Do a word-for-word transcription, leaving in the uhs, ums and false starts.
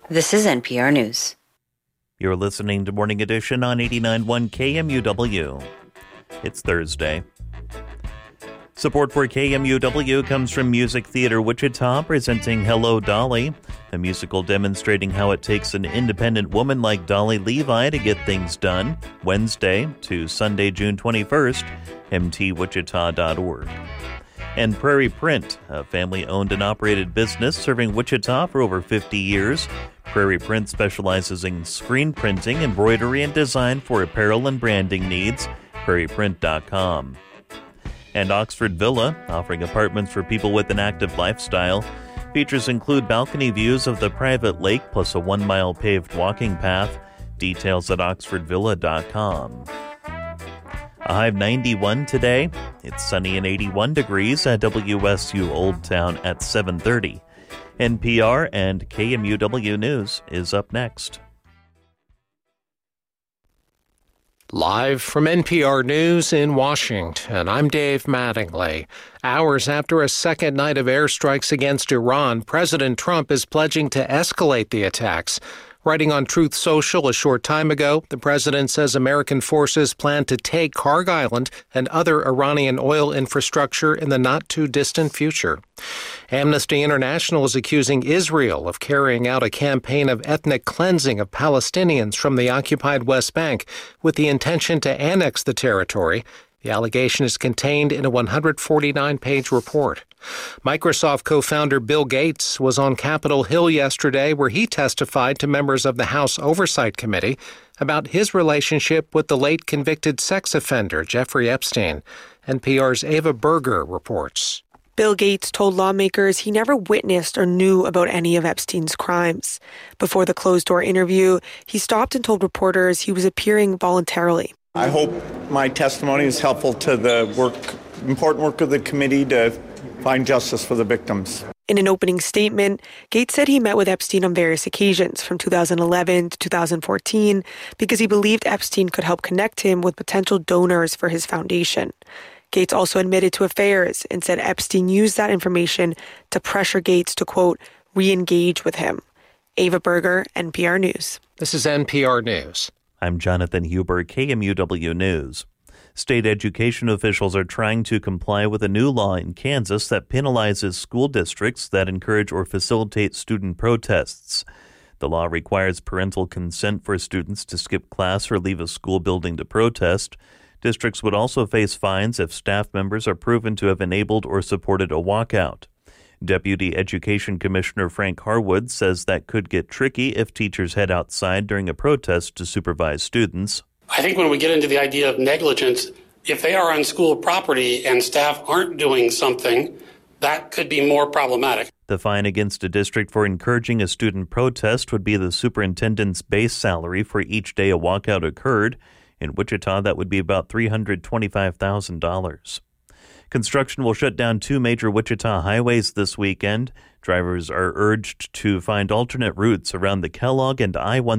This is N P R News. You're listening to Morning Edition on eighty-nine point one K M U W. It's Thursday. Support for K M U W comes from Music Theater Wichita, presenting Hello, Dolly, a musical demonstrating how it takes an independent woman like Dolly Levi to get things done, Wednesday to Sunday, June twenty-first, m t wichita dot org. And Prairie Print, a family-owned and operated business serving Wichita for over fifty years. Prairie Print specializes in screen printing, embroidery, and design for apparel and branding needs. prairie print dot com. And Oxford Villa, offering apartments for people with an active lifestyle. Features include balcony views of the private lake plus a one-mile paved walking path. Details at oxford villa dot com. A high of ninety-one today. It's sunny and eighty-one degrees at W S U Old Town at seven thirty. N P R and K M U W News is up next. Live from N P R News in Washington, I'm Dave Mattingly. Hours after a second night of airstrikes against Iran, President Trump is pledging to escalate the attacks. Writing on Truth Social a short time ago, the president says American forces plan to take Kharg Island and other Iranian oil infrastructure in the not-too-distant future. Amnesty International is accusing Israel of carrying out a campaign of ethnic cleansing of Palestinians from the occupied West Bank with the intention to annex the territory. The allegation is contained in a one hundred forty-nine page report. Microsoft co-founder Bill Gates was on Capitol Hill yesterday, where he testified to members of the House Oversight Committee about his relationship with the late convicted sex offender Jeffrey Epstein. N P R's Ava Berger reports. Bill Gates told lawmakers he never witnessed or knew about any of Epstein's crimes. Before the closed-door interview, he stopped and told reporters he was appearing voluntarily. I hope my testimony is helpful to the work, important work of the committee to find justice for the victims. In an opening statement, Gates said he met with Epstein on various occasions from two thousand eleven to two thousand fourteen because he believed Epstein could help connect him with potential donors for his foundation. Gates also admitted to affairs and said Epstein used that information to pressure Gates to, quote, re-engage with him. Ava Berger, N P R News. This is N P R News. I'm Jonathan Huber, K M U W News. State education officials are trying to comply with a new law in Kansas that penalizes school districts that encourage or facilitate student protests. The law requires parental consent for students to skip class or leave a school building to protest. Districts would also face fines if staff members are proven to have enabled or supported a walkout. Deputy Education Commissioner Frank Harwood says that could get tricky if teachers head outside during a protest to supervise students. I think when we get into the idea of negligence, if they are on school property and staff aren't doing something, that could be more problematic. The fine against a district for encouraging a student protest would be the superintendent's base salary for each day a walkout occurred. In Wichita, that would be about three hundred twenty-five thousand dollars. Construction will shut down two major Wichita highways this weekend. Drivers are urged to find alternate routes around the Kellogg and I one